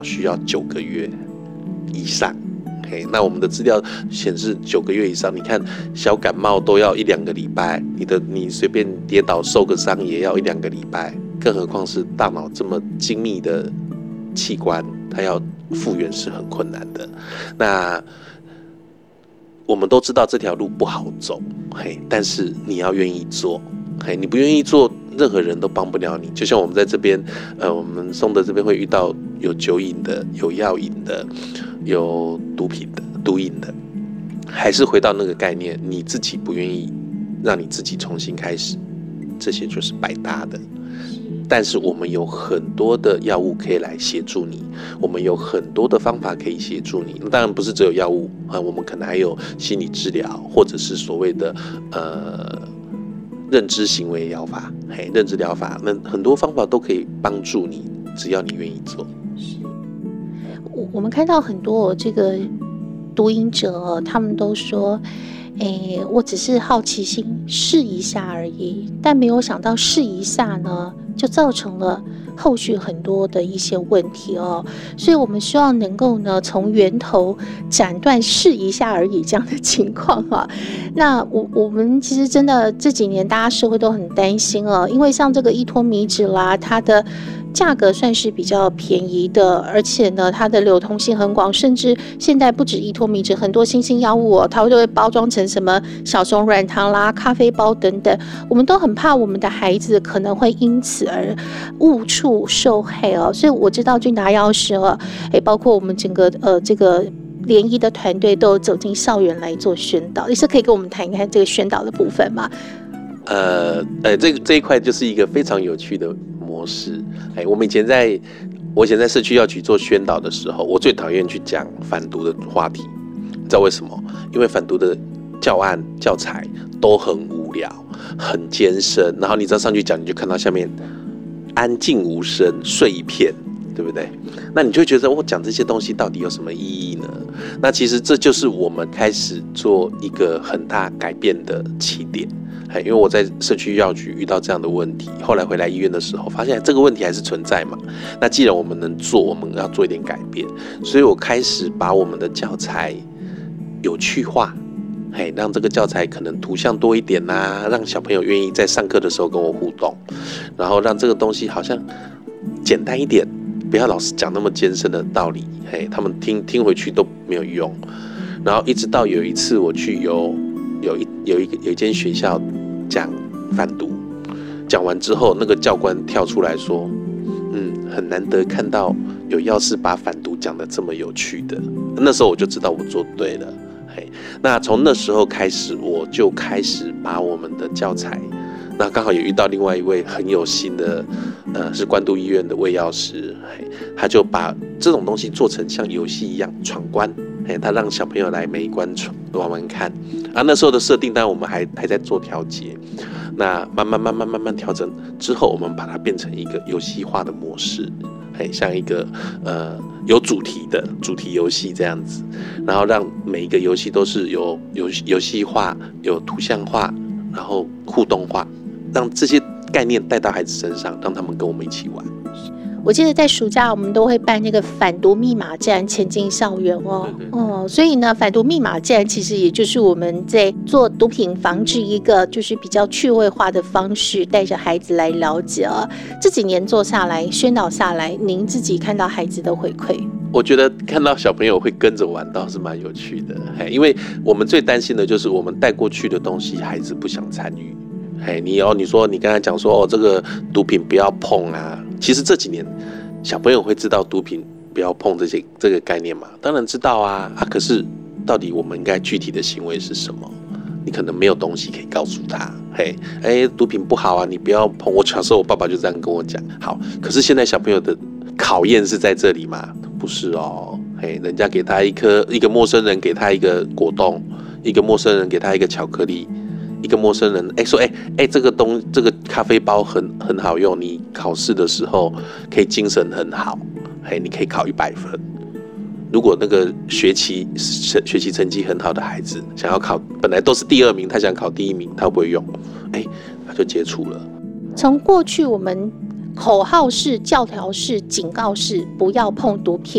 需要9个月以上。那我们的资料显示9个月以上，你看小感冒都要1-2个礼拜，你随便跌倒受个伤也要1-2个礼拜，更何况是大脑这么精密的器官，它要复原是很困难的。那我们都知道这条路不好走，但是你要愿意做，你不愿意做，任何人都帮不了你。就像我们在这边，我们松德这边会遇到有酒瘾的，有药瘾的，有毒品的、毒瘾的，还是回到那个概念，你自己不愿意让你自己重新开始，这些就是白搭的。但是我们有很多的药物可以来协助你，我们有很多的方法可以协助你。当然不是只有药物，我们可能还有心理治疗，或者是所谓的认知行为疗法，认知疗法，那很多方法都可以帮助你，只要你愿意做。 我们看到很多这个毒瘾者，他们都说我只是好奇心试一下而已，但没有想到试一下呢，就造成了后续很多的一些问题哦。所以我们希望能够呢，从源头斩断试一下而已这样的情况啊。那我们其实真的这几年大家社会都很担心哦，因为像这个依托米脂啦，它的价格算是比较便宜的，而且呢，它的流通性很广，甚至现在不止依托米脂，很多新兴药物哦，它都会包装成什么小熊软糖啦、咖啡包等等。我们都很怕我们的孩子可能会因此而误触受害哦。所以我知道俊达药师哦，包括我们整个这个联谊的团队都走进校园来做宣导，也是可以跟我们谈一谈这个宣导的部分吗？ 这一块就是一个非常有趣的模式。我以前在社区药局做宣导的时候，我最讨厌去讲反毒的话题，你知道为什么？因为反毒的教案教材都很无聊，很艰深，然后你只要上去讲，你就看到下面安静无声，睡一片，对不对？那你就会觉得我讲这些东西到底有什么意义呢？那其实这就是我们开始做一个很大改变的起点。因为我在社区药局遇到这样的问题，后来回来医院的时候，发现这个问题还是存在嘛。那既然我们能做，我们要做一点改变，所以我开始把我们的教材有趣化，让这个教材可能图像多一点啊，让小朋友愿意在上课的时候跟我互动，然后让这个东西好像简单一点，不要老是讲那么艰深的道理，他们听回去都没有用。然后一直到有一次我去有一间学校讲反毒，讲完之后，那个教官跳出来说：“很难得看到有药师把反毒讲得这么有趣的。”那时候我就知道我做对了。那从那时候开始，我就开始把我们的教材，那刚好也遇到另外一位很有心的，是关渡医院的卫药师，他就把这种东西做成像游戏一样闯关。他让小朋友来每一关玩玩看啊。那时候的设定，当然我们还在做调节，那慢慢调整之后，我们把它变成一个游戏化的模式，像一个有主题的主题游戏这样子，然后让每一个游戏都是有游戏化、有图像化，然后互动化，让这些概念带到孩子身上，让他们跟我们一起玩。 我记得在暑假我们都会办那个反毒密码站前进校园哦。所以呢，反毒密码站其实也就是我们在做毒品防治一个就是比较趣味化的方式，带着孩子来了解哦。这几年做下来宣导下来，您自己看到孩子的回馈？ 我觉得看到小朋友会跟着玩倒是蛮有趣的，因为我们最担心的就是我们带过去的东西孩子不想参与。你说你刚才讲说这个毒品不要碰啊，其实这几年小朋友会知道毒品不要碰这个概念吗？当然知道啊，可是到底我们应该具体的行为是什么？你可能没有东西可以告诉他，毒品不好啊，你不要碰。我小时候我爸爸就这样跟我讲。好，可是现在小朋友的考验是在这里吗？不是哦，人家给他一个陌生人给他一个果冻，一个陌生人给他一个巧克力。一个陌生人说这个咖啡包很好用，你考试的时候可以精神很好，你可以考100分。如果那个学期成绩很好的孩子想要考，本来都是第2名，他想考第1名，他会不会用？他就接触了。 从过去我们口号式、教条式、警告式，不要碰毒品。